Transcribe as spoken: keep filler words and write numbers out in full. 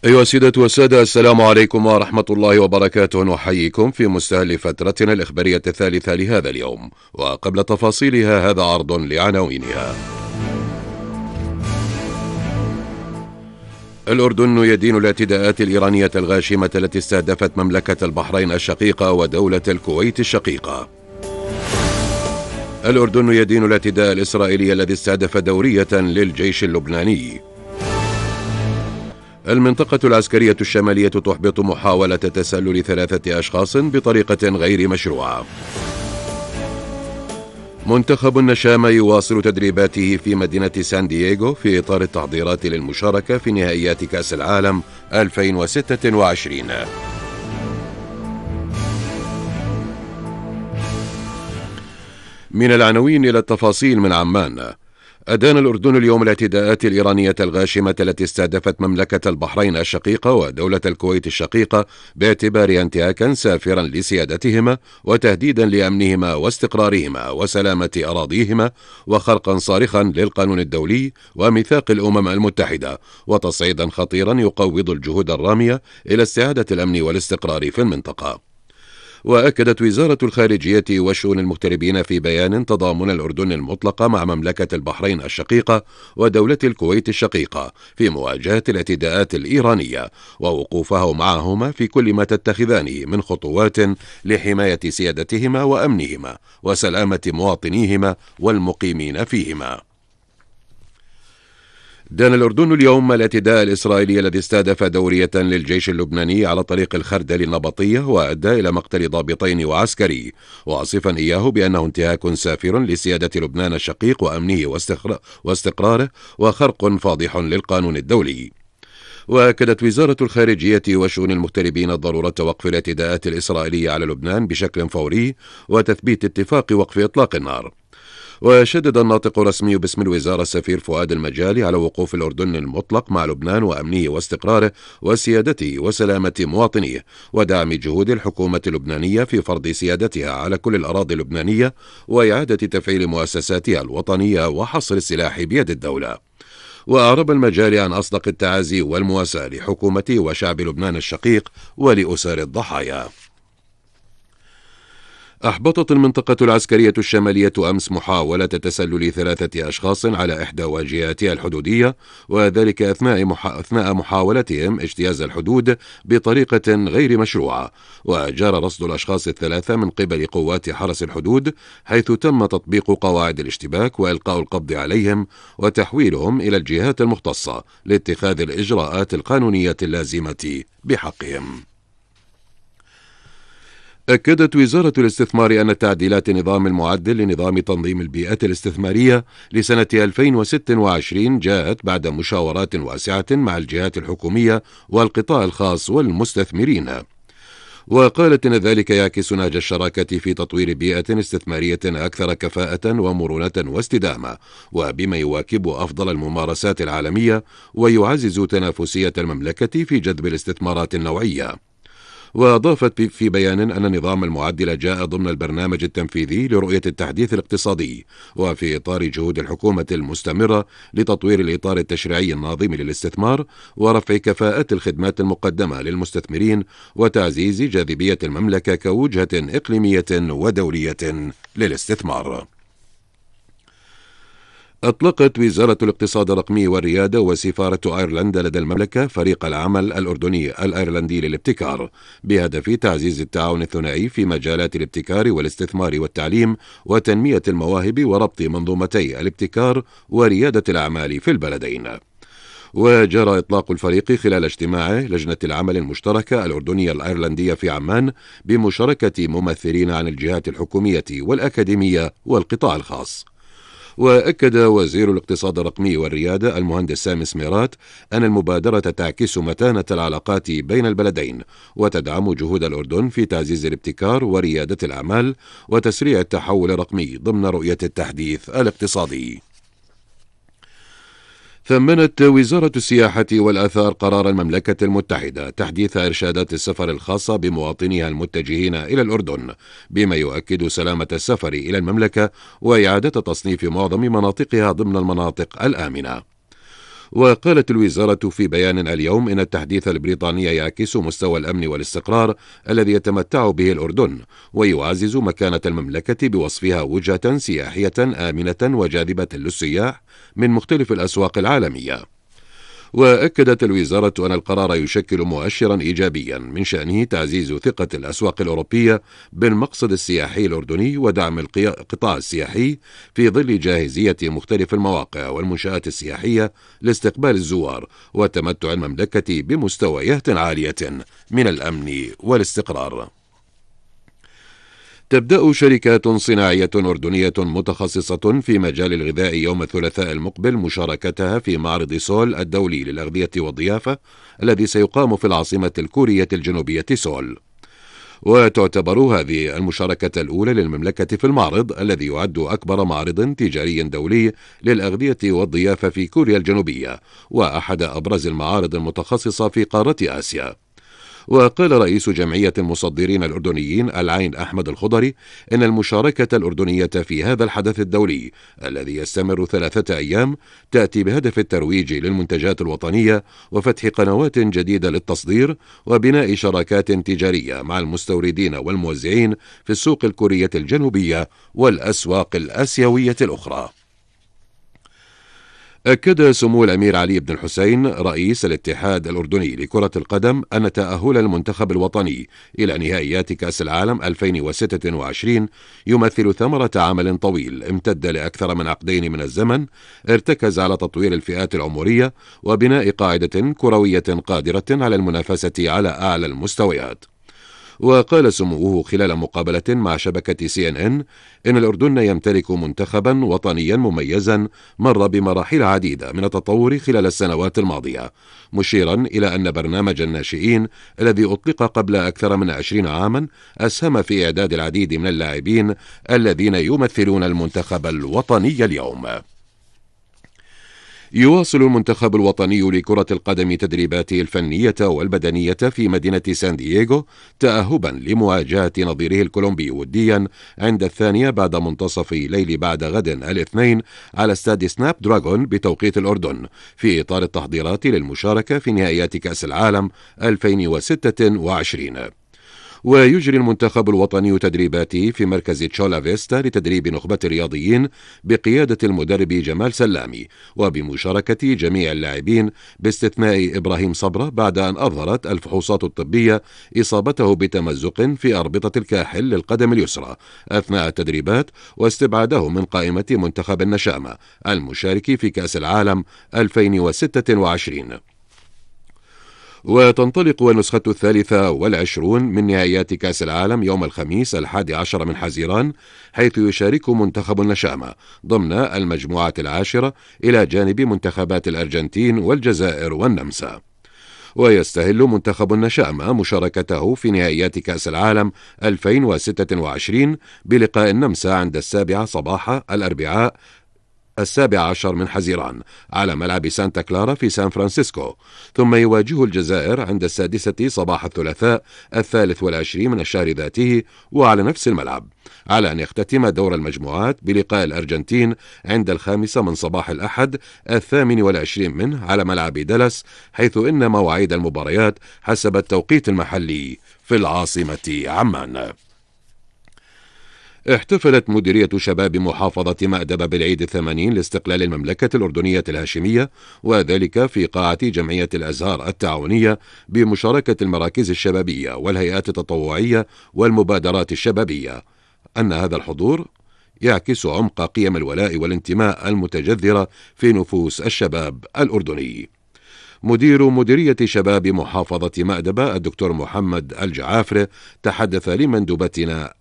أيها السيدة والسادة، السلام عليكم ورحمة الله وبركاته. نحييكم في مستهل فترتنا الإخبارية الثالثة لهذا اليوم، وقبل تفاصيلها هذا عرض لعناوينها. الأردن يدين الاعتداءات الإيرانية الغاشمة التي استهدفت مملكة البحرين الشقيقة ودولة الكويت الشقيقة. الأردن يدين الاعتداء الإسرائيلي الذي استهدف دورية للجيش اللبناني. المنطقة العسكرية الشمالية تحبط محاولة تسلل ثلاثة أشخاص بطريقة غير مشروعة. منتخب النشامة يواصل تدريباته في مدينة سان دييغو في إطار التحضيرات للمشاركة في نهائيات كأس العالم ألفين وستة وعشرين. من العناوين إلى التفاصيل من عمان. أدان الأردن اليوم الاعتداءات الإيرانية الغاشمة التي استهدفت مملكة البحرين الشقيقة ودولة الكويت الشقيقة باعتبارها انتهاكا سافرا لسيادتهما وتهديدا لأمنهما واستقرارهما وسلامة أراضيهما وخرقا صارخا للقانون الدولي وميثاق الأمم المتحدة وتصعيدا خطيرا يقوض الجهود الرامية إلى استعادة الأمن والاستقرار في المنطقة. وأكدت وزارة الخارجية وشؤون المغتربين في بيان تضامن الأردن المطلق مع مملكة البحرين الشقيقة ودولة الكويت الشقيقة في مواجهة الاعتداءات الإيرانية ووقوفه معهما في كل ما تتخذانه من خطوات لحماية سيادتهما وأمنهما وسلامة مواطنيهما والمقيمين فيهما. دان الأردن اليوم الاعتداء الإسرائيلي الذي استهدف دورية للجيش اللبناني على طريق الخردل النبطية وأدى إلى مقتل ضابطين وعسكري، واصفا إياه بأنه انتهاك سافر لسيادة لبنان الشقيق وأمنه واستقراره وخرق فاضح للقانون الدولي. وأكدت وزارة الخارجية وشؤون المغتربين ضرورة وقف الاعتداءات الإسرائيلية على لبنان بشكل فوري وتثبيت اتفاق وقف إطلاق النار. وشدد الناطق الرسمي باسم الوزارة السفير فؤاد المجالي على وقوف الأردن المطلق مع لبنان وأمنه واستقراره وسيادته وسلامة مواطنيه ودعم جهود الحكومة اللبنانية في فرض سيادتها على كل الأراضي اللبنانية وإعادة تفعيل مؤسساتها الوطنية وحصر السلاح بيد الدولة. وأعرب المجالي عن أصدق التعازي والمواساة لحكومة وشعب لبنان الشقيق ولأسر الضحايا. أحبطت المنطقة العسكرية الشمالية أمس محاولة تسلل ثلاثة أشخاص على إحدى واجهاتها الحدودية، وذلك أثناء, محا... أثناء محاولتهم اجتياز الحدود بطريقة غير مشروعة. وجرى رصد الأشخاص الثلاثة من قبل قوات حرس الحدود، حيث تم تطبيق قواعد الاشتباك وإلقاء القبض عليهم وتحويلهم إلى الجهات المختصة لاتخاذ الإجراءات القانونية اللازمة بحقهم. أكدت وزارة الاستثمار أن تعديلات النظام المعدل لنظام تنظيم البيئة الاستثمارية لسنة ألفين وستة وعشرين جاءت بعد مشاورات واسعة مع الجهات الحكومية والقطاع الخاص والمستثمرين. وقالت إن ذلك يعكس نهج الشراكة في تطوير بيئة استثمارية أكثر كفاءة ومرونة واستدامة، وبما يواكب أفضل الممارسات العالمية ويعزز تنافسية المملكة في جذب الاستثمارات النوعية. وأضافت في بيان أن النظام المعدل جاء ضمن البرنامج التنفيذي لرؤية التحديث الاقتصادي وفي إطار جهود الحكومة المستمرة لتطوير الإطار التشريعي الناظم للاستثمار ورفع كفاءة الخدمات المقدمة للمستثمرين وتعزيز جاذبية المملكة كوجهة إقليمية ودولية للاستثمار. أطلقت وزارة الاقتصاد الرقمي والريادة وسفارة أيرلندا لدى المملكة فريق العمل الأردني الأيرلندي للابتكار بهدف تعزيز التعاون الثنائي في مجالات الابتكار والاستثمار والتعليم وتنمية المواهب وربط منظومتي الابتكار وريادة الأعمال في البلدين. وجرى إطلاق الفريق خلال اجتماعه لجنة العمل المشتركة الأردنية الأيرلندية في عمان بمشاركة ممثلين عن الجهات الحكومية والأكاديمية والقطاع الخاص. وأكد وزير الاقتصاد الرقمي والريادة المهندس سامي سميرات أن المبادرة تعكس متانة العلاقات بين البلدين وتدعم جهود الأردن في تعزيز الابتكار وريادة الأعمال وتسريع التحول الرقمي ضمن رؤية التحديث الاقتصادي. ثمنت وزارة السياحة والآثار قرار المملكة المتحدة تحديث إرشادات السفر الخاصة بمواطنيها المتجهين إلى الأردن، بما يؤكد سلامة السفر إلى المملكة وإعادة تصنيف معظم مناطقها ضمن المناطق الآمنة. وقالت الوزارة في بيان اليوم إن التحديث البريطاني يعكس مستوى الأمن والاستقرار الذي يتمتع به الأردن، ويعزز مكانة المملكة بوصفها وجهة سياحية آمنة وجاذبة للسياح من مختلف الأسواق العالمية. وأكدت الوزارة أن القرار يشكل مؤشرا إيجابيا من شأنه تعزيز ثقة الأسواق الأوروبية بالمقصد السياحي الأردني ودعم القطاع السياحي في ظل جاهزية مختلف المواقع والمنشآت السياحية لاستقبال الزوار وتمتع المملكة بمستويات عالية من الأمن والاستقرار. تبدأ شركات صناعية أردنية متخصصة في مجال الغذاء يوم الثلاثاء المقبل مشاركتها في معرض سول الدولي للأغذية والضيافة الذي سيقام في العاصمة الكورية الجنوبية سول. وتعتبر هذه المشاركة الأولى للمملكة في المعرض الذي يعد أكبر معرض تجاري دولي للأغذية والضيافة في كوريا الجنوبية وأحد أبرز المعارض المتخصصة في قارة آسيا. وقال رئيس جمعية المصدرين الأردنيين العين أحمد الخضري إن المشاركة الأردنية في هذا الحدث الدولي الذي يستمر ثلاثة أيام تأتي بهدف الترويج للمنتجات الوطنية وفتح قنوات جديدة للتصدير وبناء شراكات تجارية مع المستوردين والموزعين في السوق الكورية الجنوبية والأسواق الآسيوية الأخرى. أكد سمو الأمير علي بن الحسين رئيس الاتحاد الأردني لكرة القدم أن تأهل المنتخب الوطني إلى نهائيات كأس العالم ألفين وستة وعشرين يمثل ثمرة عمل طويل امتد لأكثر من عقدين من الزمن ارتكز على تطوير الفئات العمرية وبناء قاعدة كروية قادرة على المنافسة على أعلى المستويات. وقال سموه خلال مقابلة مع شبكة سي إن إن إن الأردن يمتلك منتخبا وطنيا مميزا مر بمراحل عديدة من التطور خلال السنوات الماضية، مشيرا إلى أن برنامج الناشئين الذي أطلق قبل أكثر من عشرين عاما أسهم في إعداد العديد من اللاعبين الذين يمثلون المنتخب الوطني اليوم. يواصل المنتخب الوطني لكرة القدم تدريباته الفنية والبدنية في مدينة سان دييغو تأهبا لمواجهة نظيره الكولومبي وديا عند الثانية بعد منتصف ليل بعد غد الاثنين على استاد سناب دراغون بتوقيت الأردن في إطار التحضيرات للمشاركة في نهائيات كأس العالم ألفين وستة وعشرين. ويجري المنتخب الوطني تدريباته في مركز تشولا فيستا لتدريب نخبة الرياضيين بقيادة المدرب جمال سلامي وبمشاركة جميع اللاعبين باستثناء إبراهيم صبرة بعد أن أظهرت الفحوصات الطبية إصابته بتمزق في أربطة الكاحل للقدم اليسرى أثناء التدريبات واستبعاده من قائمة منتخب النشامة المشارك في كأس العالم ألفين وستة وعشرين. وتنطلق النسخة الثالثة والعشرون من نهائيات كأس العالم يوم الخميس الحادي عشر من حزيران، حيث يشارك منتخب النشامة ضمن المجموعة العاشرة إلى جانب منتخبات الأرجنتين والجزائر والنمسا. ويستهل منتخب النشامة مشاركته في نهائيات كأس العالم ألفين وستة وعشرين بلقاء النمسا عند السابعة صباح الأربعاء السابع عشر من حزيران على ملعب سانتا كلارا في سان فرانسيسكو، ثم يواجه الجزائر عند السادسة صباح الثلاثاء الثالث والعشرين من الشهر ذاته وعلى نفس الملعب، على أن يختتم دور المجموعات بلقاء الأرجنتين عند الخامسة من صباح الأحد الثامن والعشرين منه على ملعب دالاس، حيث إن مواعيد المباريات حسب التوقيت المحلي في العاصمة عمان. احتفلت مديرية شباب محافظة مأدبة بالعيد الثمانين لاستقلال المملكة الأردنية الهاشمية، وذلك في قاعة جمعية الأزهار التعاونية بمشاركة المراكز الشبابية والهيئات التطوعية والمبادرات الشبابية. أن هذا الحضور يعكس عمق قيم الولاء والانتماء المتجذرة في نفوس الشباب الأردني. مدير مديرية شباب محافظة مأدبة الدكتور محمد الجعافري تحدث لمندوبتنا